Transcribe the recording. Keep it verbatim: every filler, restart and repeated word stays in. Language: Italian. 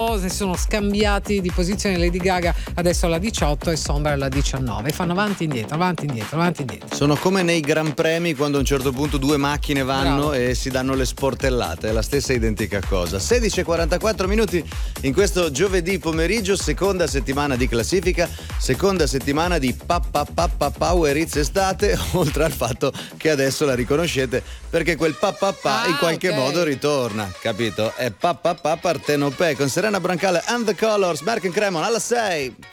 quinto, si sono scambiati di posizione Lady Gaga adesso alla diciotto e Somber alla diciannove. Fanno avanti e indietro, avanti e indietro, avanti e indietro. Sono come nei Gran Premi quando a un certo punto due macchine vanno Bravo. e si danno le sportellate, è la stessa identica cosa. sedici e quarantaquattro minuti in questo giovedì pomeriggio, seconda settimana di classifica, seconda settimana di Pappa Pappa Power Hits estate, oltre al fatto che adesso la riconoscete perché quel Pappa Ah, in qualche ok. modo ritorna, capito? È Pappa Pappa Partenopè con Serena Brancale and the Colors, Merck and Cremon alla sei.